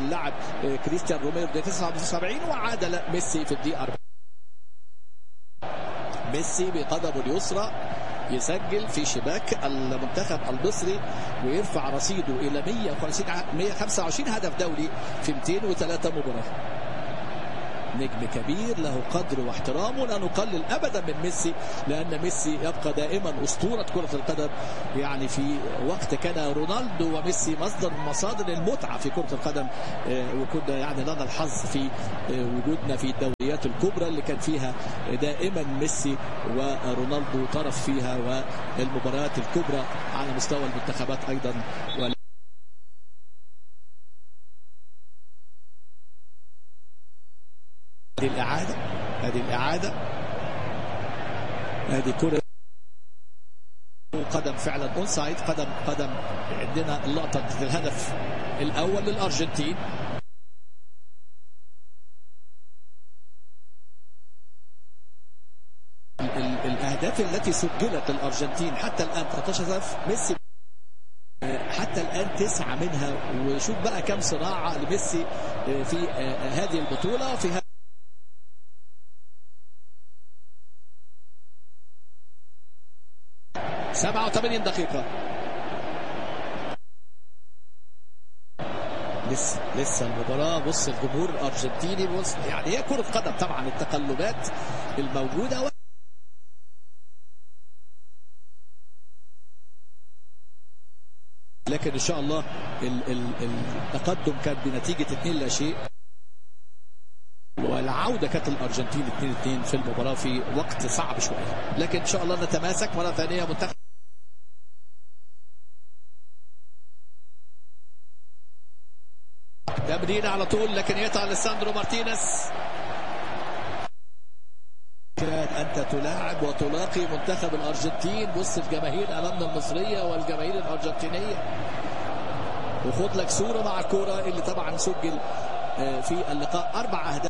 اللاعب كريستيان روميرو دقيقة 79 وعاد ميسي في الدقيقة 40. ميسي بقدمه اليسرى يسجل في شباك المنتخب المصري ويرفع رصيده إلى 125 هدف دولي في 203 مباراة. نجم كبير له قدر واحترامه، لا نقلل ابدا من ميسي، لان ميسي يبقى دائما اسطوره كره القدم. يعني في وقت كان رونالدو وميسي مصدر من مصادر المتعه في كره القدم، وكنا يعني لنا الحظ في وجودنا في الدوريات الكبرى اللي كان فيها دائما ميسي ورونالدو طرف فيها، والمباريات الكبرى على مستوى المنتخبات ايضا. هذه الإعادة هذه كرة قدم فعلا اونسايد، قدم. عندنا اللقطة الهدف الأول للأرجنتين. الأهداف التي سجلت الأرجنتين حتى الآن 13 هدف، ميسي حتى الآن 9 منها. وشوف بقى كم صراع لميسي في هذه البطولة. في 87 دقيقة لسه المباراة. بص الجمهور الأرجنتيني، بص يعني هي كرة قدم طبعا، التقلبات الموجودة، لكن إن شاء الله التقدم كان بنتيجة 2-0، والعودة كانت الأرجنتين 2-2 في المباراة في وقت صعب شوية، لكن إن شاء الله نتماسك مرة ثانية. منتخب تمرين على طول، لكن يقطع أليساندرو مارتينيز. أنت تلاعب وتلاقي منتخب الأرجنتين. بص الجماهير أمامنا المصرية والجماهير الأرجنتينية، وخد لك صورة مع الكرة اللي طبعا سجل في اللقاء 4 أهداف.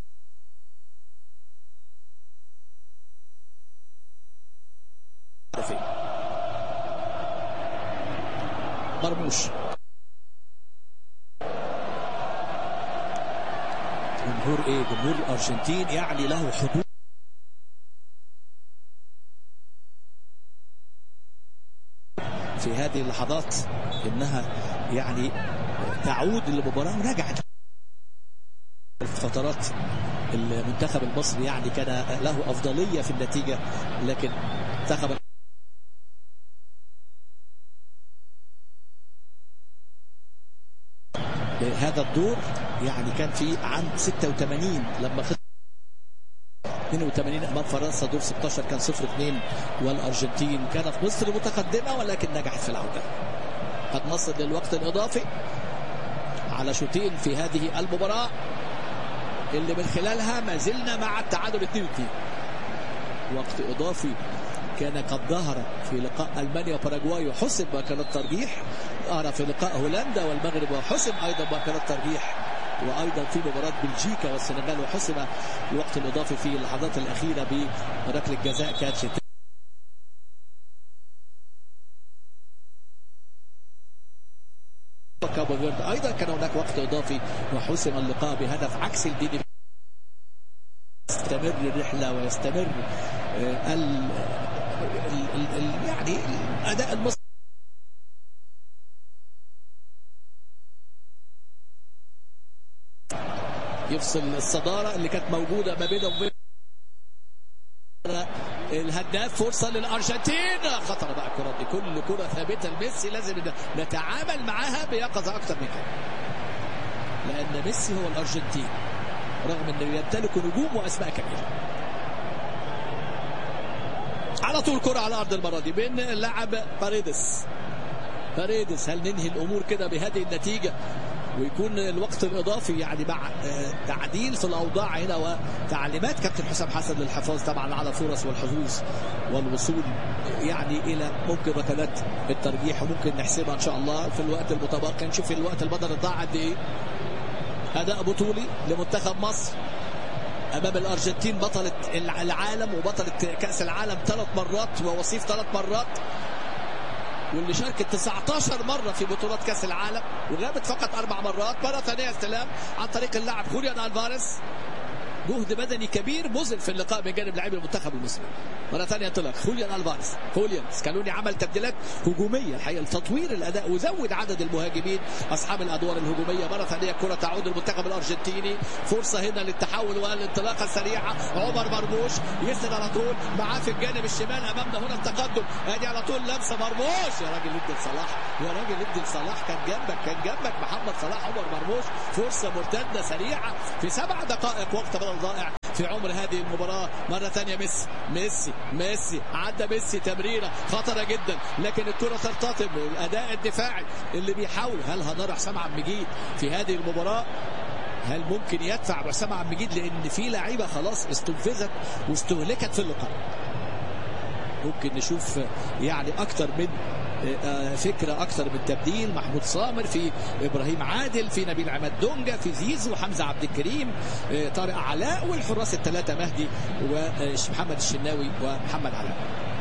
مرموش، جمهور جمهور الأرجنتين يعني له حضور في هذه اللحظات، انها يعني تعود للمباراة ورجعت. فترات المنتخب المصري يعني كان له أفضلية في النتيجة، لكن منتخب هذا الدور يعني كان في عام 86 لما خسر 82 امام فرنسا دور 16 كان 0-2، والارجنتين كانت مصر متقدمه ولكن نجحت في العوده. قد نصل للوقت الاضافي على شوطين في هذه المباراه اللي من خلالها ما زلنا مع التعادل 2-2. وقت اضافي كان قد ظهر في لقاء ألمانيا وباراغواي وحسم بكرات ترجيح، ظهر في لقاء هولندا والمغرب وحسم أيضا بكرات ترجيح، وأيضا في مباراة بلجيكا والسنغال وحسم الوقت الإضافي في اللحظات الأخيرة بركلة الجزاء كانت كابو فيردي. أيضا كان هناك وقت إضافي وحسم اللقاء بهدف عكس الدين. يستمر الرحلة ويستمر يعني الأداء المصري. يفصل الصدارة اللي كانت موجودة ما بينه وبين الهداف. فرصة للأرجنتين، خطر بقى الكرة دي، كل كرة ثابتة لميسي لازم نتعامل معها بيقظة أكتر من كده، لأن ميسي هو الأرجنتين رغم أنه يمتلك نجوم وأسماء كبيرة. على طول كرة على أرض المرة دي بين اللاعب باريدس. هل ننهي الأمور كده بهذه النتيجة ويكون الوقت الإضافي يعني مع تعديل في الأوضاع هنا وتعليمات كابتن حسام حسن للحفاظ طبعا على الفرص والحظوظ والوصول يعني إلى ممكن ركلات الترجيح، وممكن نحسبها إن شاء الله في الوقت المتبقي. نشوف الوقت البدني ضاع قد إيه. أداء بطولي لمنتخب مصر أمام الأرجنتين، بطلة العالم وبطلة كأس العالم 3 مرات ووصيف 3 مرات. واللي شاركت 19 مرة في بطولات كأس العالم وغابت فقط 4 مرات. مرة ثانية استلام عن طريق اللاعب خوليان ألفاريز. جهد بدني كبير مذل في اللقاء من جانب لاعبي المنتخب المصري. مرة ثانية انطلاق خوليان ألفاريز. خوليان سكالوني عمل تبديلات هجومية الحقيقة لتطوير الأداء وزود عدد المهاجمين أصحاب الأدوار الهجومية. مرة ثانية كرة تعود للمنتخب الأرجنتيني. فرصة هنا للتحول والانطلاقة السريعة. عمر مرموش يسند على طول معاه في الجانب الشمال. أمامنا هنا التقدم. ادي على طول لمسة مرموش. يا راجل ادي لصلاح، يا راجل ادي لصلاح. كان جنبك محمد صلاح. عمر مرموش فرصة مرتدة سريعة في 7 دقائق وقت بدل ضائع في عمر هذه المباراة. مرة ثانية ميسي عدى ميسي تمريرة خطرة جدا لكن الكرة ترتطم. الأداء الدفاعي اللي بيحاول. هل هنرى حسام عبد المجيد في هذه المباراة؟ هل ممكن يدفع حسام عبد المجيد لأن في لعيبة خلاص استنفذت واستهلكت في اللقاء؟ ممكن نشوف يعني أكتر من فكرة، أكثر من تبديل. محمود صامر في إبراهيم عادل، في نبيل عماد دونجا، في زيزو، حمزة عبد الكريم، طارق علاء، والحراس الثلاثة مهدي ومحمد الشناوي ومحمد علاء.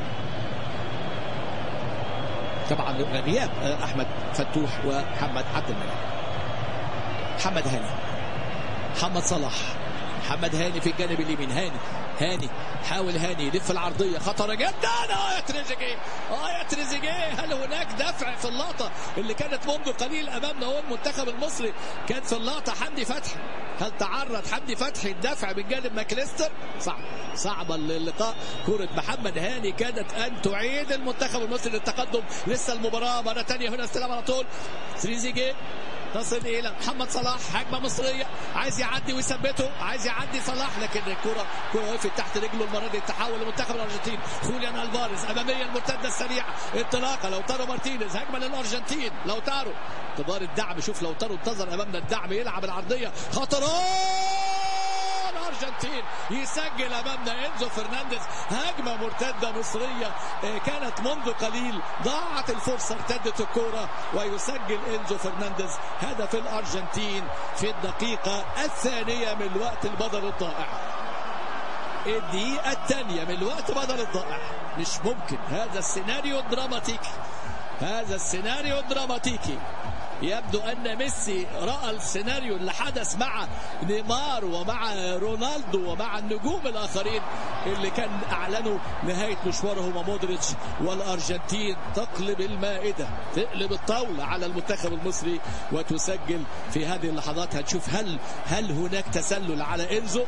طبعا غياب أحمد فتوح ومحمد عبد المنعم. محمد هاني، محمد صلاح، محمد هاني في الجانب اليمين. هاني حاول هاني يلف العرضية خطرة جدا. يا تريزيجيه هل هناك دفع في اللقطة اللي كانت منذ قليل أمامنا هو المنتخب المصري؟ كان في اللقطة حمدي فتحي. هل تعرض حمدي فتحي الدفع من جانب ماكليستر؟ صعبة اللقاء. كرة محمد هاني كانت أن تعيد المنتخب المصري للتقدم. لسه المباراة مرة ثانية. هنا استلام على طول تريزيجيه تصل الى محمد صلاح. هجمه مصريه عايز يعدي ويثبته، عايز يعدي صلاح لكن الكره وقفت تحت رجله. المره دي التحول لمنتخب الارجنتين. خوليان ألفاريز اماميه المرتده السريعه. انطلاقه لوتارو مارتينيز. هجمه للارجنتين. لوتارو انتظار الدعم. شوف لوتارو انتظر امامنا الدعم. يلعب العرضيه خطرات. الارجنتين يسجل امامنا انزو فرنانديز. هجمه مرتده مصريه كانت منذ قليل ضاعت الفرصه. ارتدت الكره ويسجل انزو فرنانديز هدف الارجنتين في الدقيقه الثانيه من الوقت البدل الضائع. الدقيقه الثانيه من الوقت بدل الضائع. مش ممكن. هذا السيناريو دراماتيكي. يبدو أن ميسي رأى السيناريو اللي حدث مع نيمار ومع رونالدو ومع النجوم الآخرين اللي كان أعلنوا نهاية مشوارهم ومودريتش. والأرجنتين تقلب المائدة، تقلب الطاولة على المنتخب المصري وتسجل في هذه اللحظات. هنشوف هل هناك تسلل على إنزو؟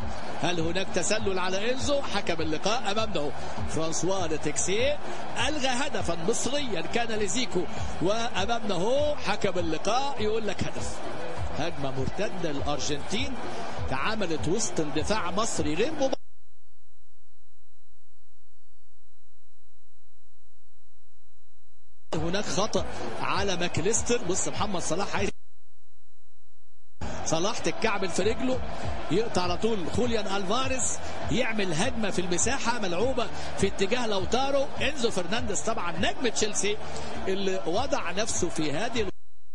حكم اللقاء أمامنا فرانسوا تكسيه ألغى هدفا مصريا كان لزيكو. وأمامنا هو حكم اللقاء يقول لك هدف. هجمة مرتدة الأرجنتين تعاملت وسط الدفاع مصري غير مباشر. هناك خطأ على ماكليستر. بص محمد صلاح عايز صلاح تتكعبل في رجله. يقطع على طول خوليان ألفاريز يعمل هجمة في المساحة ملعوبة في اتجاه لوتارو. انزو فرنانديز طبعا نجم تشيلسي اللي وضع نفسه في هذه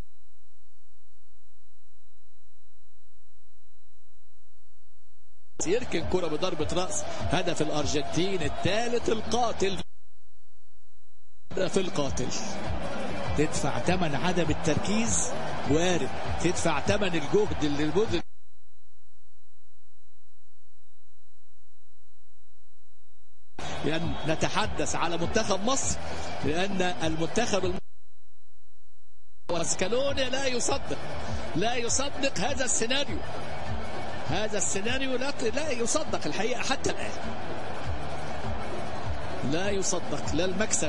يركن كرة بضربة رأس. هدف الأرجنتين الثالث القاتل. تدفع ثمن عدم التركيز، وارد تدفع ثمن الجهد اللي البذل. لأن نتحدث على منتخب مصر، لأن المنتخب سكالوني لا يصدق هذا السيناريو. لا يصدق الحقيقة حتى الآن. لا يصدق لا المكسب.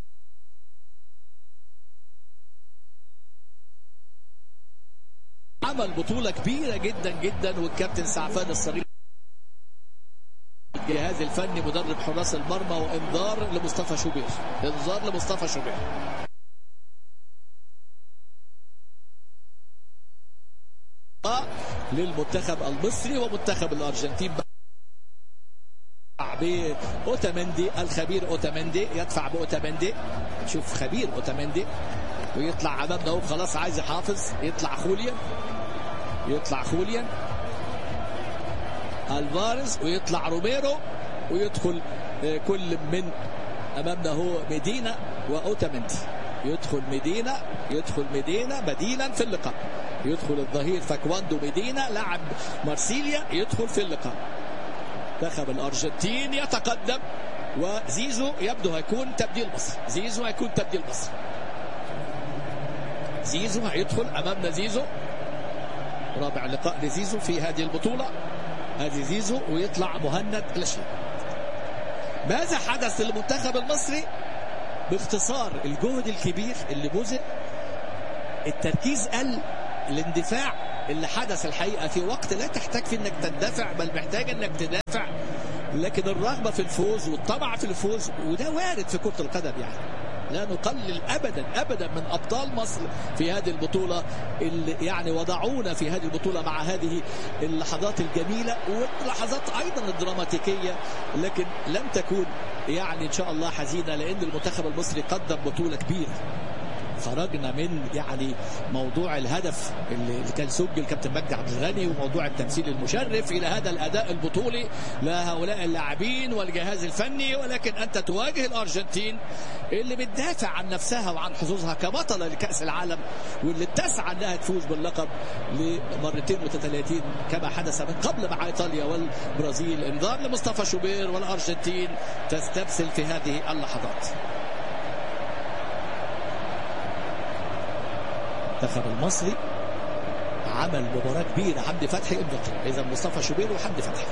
عمل بطولة كبيرة جدا جدا. والكابتن سعفان الصغير الجهاز الفني مدرب حراس المرمى. وانذار لمصطفى شوبير. للمنتخب المصري ومنتخب الأرجنتين. بأوتاميندي الخبير. أوتاميندي يدفع بأوتاميندي. شوف خبير أوتاميندي. ويطلع أمامنا هو خلاص عايز يحافظ. يطلع خوليان ألفاريز ويطلع روميرو ويدخل كل من أمامنا هو ميدينا وأوتاميندي. يدخل ميدينا بديلا في اللقاء، يدخل الظهير فاكواندو ميدينا لاعب مارسيليا يدخل في اللقاء. منتخب الأرجنتين يتقدم، وزيزو يبدو هيكون تبديل مصر. زيزو هيدخل أمامنا. زيزو رابع لقاء لزيزو في هذه البطولة. هذه زيزو ويطلع مهند لاشين. ماذا حدث للمنتخب المصري؟ باختصار الجهد الكبير اللي بذل، التركيز قل، الاندفاع اللي حدث الحقيقة في وقت لا تحتاج في انك تندفع، بل محتاج انك تدافع، لكن الرغبة في الفوز والطمع في الفوز، وده وارد في كرة القدم. يعني لا نقلل ابدا من ابطال مصر في هذه البطولة اللي يعني وضعونا في هذه البطولة مع هذه اللحظات الجميلة واللحظات ايضا الدراماتيكية، لكن لم تكون يعني ان شاء الله حزينة، لان المنتخب المصري قدم بطولة كبيرة. خرجنا من يعني موضوع الهدف اللي كان سجل كابتن مجدي عبد الغني وموضوع التمثيل المشرف الى هذا الاداء البطولي لهؤلاء اللاعبين والجهاز الفني، ولكن انت تواجه الارجنتين اللي بتدافع عن نفسها وعن حظوظها كبطله لكاس العالم، واللي تسعى انها تفوز باللقب لمرتين متتاليتين كما حدث من قبل مع ايطاليا والبرازيل. انذار لمصطفى شوبير، والارجنتين تستبسل في هذه اللحظات. المنتخب المصري عمل مباراة كبيرة. حمدي فتحي إذا مصطفى شوبير وحمدي فتحي.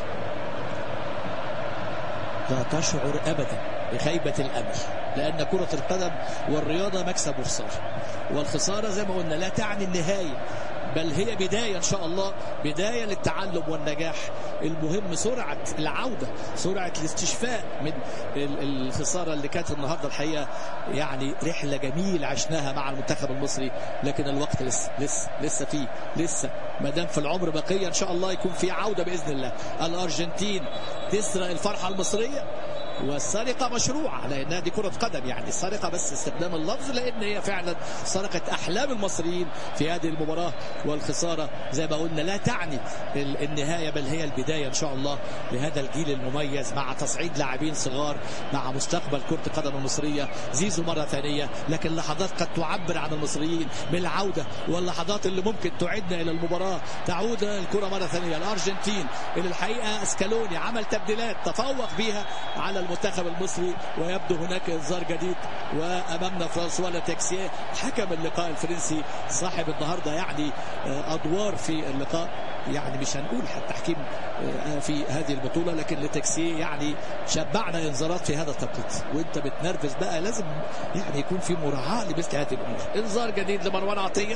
لا تشعر أبدا بخيبة الأمل، لأن كرة القدم والرياضة مكسب وخسارة، والخسارة زي ما قلنا لا تعني النهاية، بل هي بداية إن شاء الله، بداية للتعلم والنجاح. المهم سرعة العودة، سرعة الاستشفاء من الخسارة اللي كانت النهاردة. الحقيقة يعني رحلة جميلة عشناها مع المنتخب المصري، لكن الوقت لسه ما دام في العمر بقية إن شاء الله يكون في عودة بإذن الله. الأرجنتين تسرق الفرحة المصرية، والسرقة مشروعة لأنها دي كرة قدم، يعني السرقة بس استخدام اللفظ، لأن هي فعلا سرقت أحلام المصريين في هذه المباراة. والخسارة زي ما قلنا لا تعني النهاية، بل هي البداية إن شاء الله لهذا الجيل المميز، مع تصعيد لاعبين صغار مع مستقبل كرة القدم المصرية. زيزو مرة ثانية، لكن لحظات قد تعبر عن المصريين بالعودة، واللحظات اللي ممكن تعيدنا إلى المباراة. تعود الكرة مرة ثانية. الأرجنتين اللي الحقيقة اسكالوني عمل تبديلات تفوق بيها على المنتخب المصري، ويبدو هناك انذار جديد. وامامنا فرانسوا لاتكسيه حكم اللقاء الفرنسي، صاحب النهارده يعني ادوار في اللقاء، يعني مش هنقول التحكيم في هذه البطوله، لكن لاتكسيه يعني شبعنا انذارات في هذا التوقيت. وانت بتنرفز بقى لازم يعني يكون في مراعاه لمثل هذه الامور. انذار جديد لمروان عطيه.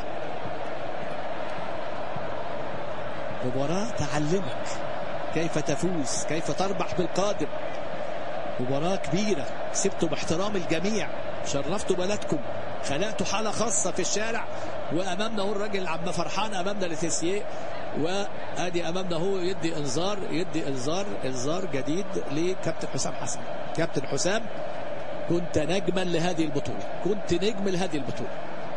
مباراه تعلمك كيف تفوز، كيف تربح بالقادم. مباراة كبيرة، كسبتوا باحترام الجميع، شرفتوا بلدكم، خلقتوا حالة خاصة في الشارع. وأمامنا هو الراجل عم فرحان أمامنا لتيسيه، وأدي أمامنا هو يدي إنذار جديد لكابتن حسام حسن. كابتن حسام، كنت نجما لهذه البطولة، كنت نجم لهذه البطولة.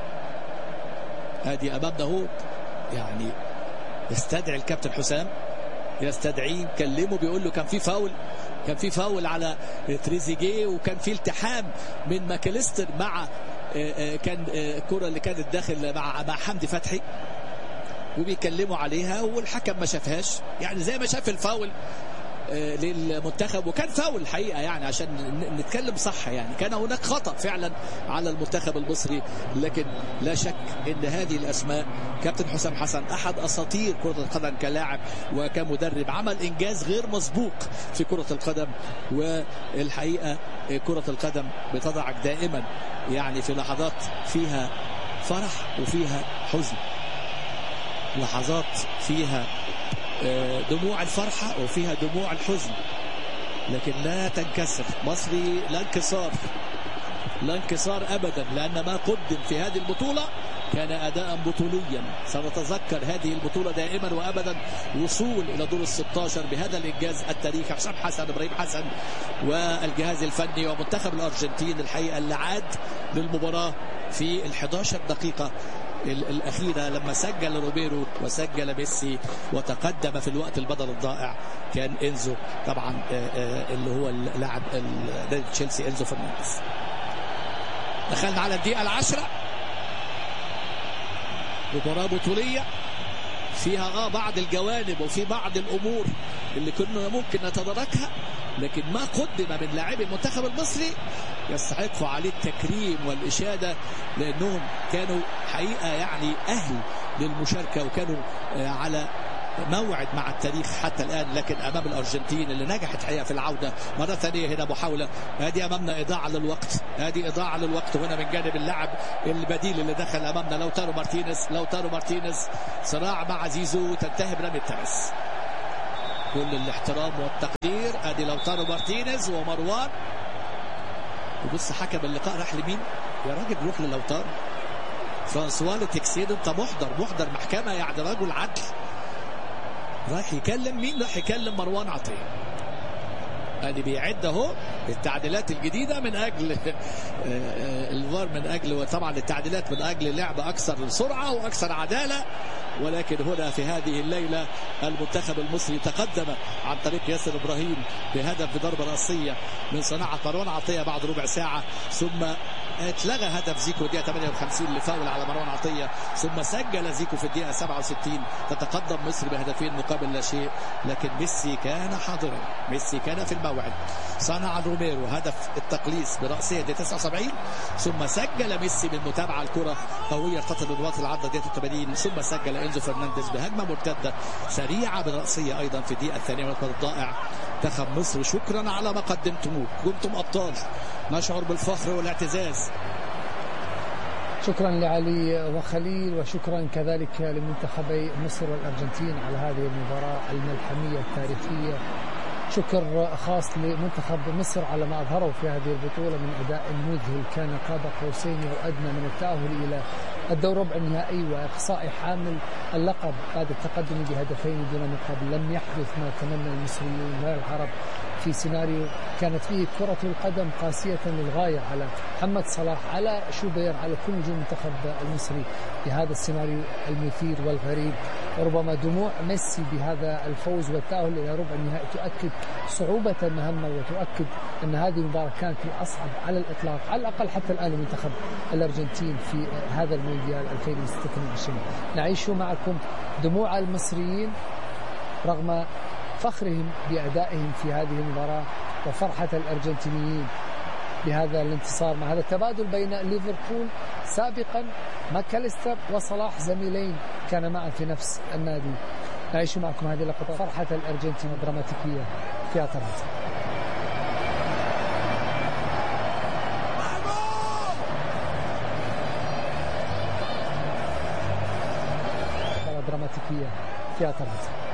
أدي أمامنا هو يعني يستدعي الكابتن حسام، يستدعيه، كلمه، بيقول له كان في فاول على تريزيجيه، وكان في التحام من ماكاليستر مع كان الكرة اللي كانت داخل مع حمدي فتحي، وبيكلموا عليها والحكم ما شافهاش، يعني زي ما شاف الفاول للمنتخب، وكان فاول الحقيقة يعني عشان نتكلم صح، يعني كان هناك خطأ فعلا على المنتخب المصري. لكن لا شك ان هذه الاسماء، كابتن حسام حسن احد اساطير كرة القدم كلاعب وكمدرب، عمل انجاز غير مسبوق في كرة القدم. والحقيقة كرة القدم بتضعك دائما يعني في لحظات فيها فرح وفيها حزن، لحظات فيها دموع الفرحة وفيها دموع الحزن، لكن لا تنكسر. مصري لا انكسار أبدا، لأن ما قدم في هذه البطولة كان أداء بطوليا. سنتذكر هذه البطولة دائما وأبدا، وصول إلى دور ال16 بهذا الإنجاز التاريخي. حسام حسن، إبراهيم حسن، والجهاز الفني ومنتخب الأرجنتين الحقيقة اللي عاد للمباراة في ال11 دقيقة الأخيرة لما سجل روبيرو وسجل ميسي وتقدم في الوقت البدل الضائع كان إنزو، طبعا اللي هو اللاعب نادي تشيلسي إنزو فرنانديز. دخلنا على الدقيقة 10. مباراة بطولية فيها بعض الجوانب وفي بعض الأمور اللي كنا ممكن نتداركها، لكن ما قدم من لاعبي المنتخب المصري يستحقوا عليه التكريم والإشادة، لأنهم كانوا حقيقة يعني أهل للمشاركة وكانوا على موعد مع التاريخ حتى الآن. لكن أمام الأرجنتين اللي نجحت حقيقة في العودة مرة ثانية، هنا محاولة، هذه أمامنا إضاعة للوقت، هذه إضاعة للوقت هنا من جانب اللاعب البديل اللي دخل أمامنا لوتارو مارتينيز. صراع مع زيزو تنتهي برمي التماس. كل الاحترام والتقدير، ادي لوتارو مارتينيز ومروان. وبص حكم اللقاء راح لمين يا راجل؟ روح للوتارو. فرانسوا لتكسير، انت محضر محكمة يعني رجل عدل. راح يكلم مين؟ راح يكلم مروان عطية. ادي بيعد اهو التعديلات الجديده من اجل الفار، من اجل طبعا التعديلات من اجل لعب اكثر سرعه واكثر عداله. ولكن هنا في هذه الليله المنتخب المصري تقدم عن طريق ياسر ابراهيم بهدف بضربه راسيه من صناعه مروان عطيه بعد ربع ساعه، ثم اتلغى هدف زيكو الدقيقه 58 لفاول على مروان عطيه، ثم سجل زيكو في الدقيقه 67. تتقدم مصر بهدفين مقابل لا شيء. لكن ميسي كان حاضرا، ميسي كان في الموعد. صنع روميرو هدف التقليص براسيه دقيقه 79، ثم سجل ميسي بالمتابعه الكره قويه ارتطت بنقاط العرض دقيقه 80، ثم سجل انزو فرنانديز بهجمه مرتده سريعه براسيه ايضا في الدقيقه الثانيه من الوقت الضائع. منتخب مصر شكرا على ما قدمتموه، كنتم ابطال، نشعر بالفخر والاعتزاز. شكرا لعلي وخليل، وشكرا كذلك لمنتخبي مصر والأرجنتين على هذه المباراة الملحمية التاريخية. شكر خاص لمنتخب مصر على ما أظهره في هذه البطولة من أداء مذهل، كان قاب قوسين أو أدنى من التأهل إلى الدور ربع النهائي وإقصاء حامل اللقب بعد التقدم بهدفين دون مقابل. لم يحدث ما تمنى المصريون ولا العرب في سيناريو كانت فيه كرة القدم قاسية للغاية على محمد صلاح، على شوبير، على كل نجوم المنتخب المصري بهذا السيناريو المثير والغريب. وربما دموع ميسي بهذا الفوز والتأهل إلى ربع النهائي تؤكد صعوبة المهمة، وتؤكد أن هذه المباراة كانت الأصعب على الإطلاق، على الأقل حتى الآن لمنتخب الأرجنتين في هذا المونديال 2026. نعيش معكم دموع المصريين رغم فخرهم بأدائهم في هذه المباراة، وفرحة الأرجنتينيين بهذا الانتصار مع هذا التبادل بين ليفربول سابقا ماكاليستر وصلاح زميلين كان معا في نفس النادي. نعيش معكم هذه اللقطات، فرحة الأرجنتين دراماتيكية في أطرات دراماتيكية في أطرات.